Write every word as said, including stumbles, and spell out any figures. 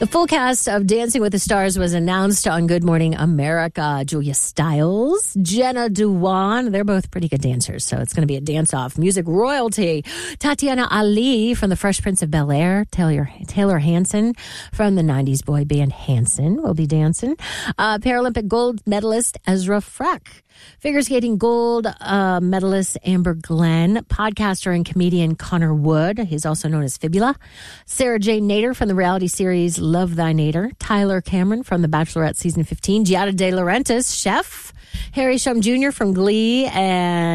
The full cast of Dancing with the Stars was announced on Good Morning America. Julia Stiles, Jenna Dewan, they're both pretty good dancers, so it's going to be a dance-off. Music royalty. Tatiana Ali from the Fresh Prince of Bel-Air. Taylor, Taylor Hanson from the nineties boy band Hanson will be dancing. Uh, Paralympic gold medalist Ezra Freck. Figure skating gold uh, medalist Amber Glenn, podcaster and comedian Connor Wood, he's also known as Fibula, Sarah Jane Nader from the reality series Love Thy Nader, Tyler Cameron from The Bachelorette Season fifteen, Giada De Laurentiis, chef, Harry Shum Junior from Glee, and